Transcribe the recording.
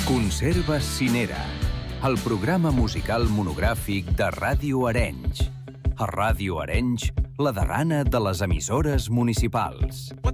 Conserves Cinera, el programa musical monogràfic de Ràdio Arenys. A Ràdio Arenys, la darrana de les emissores municipals.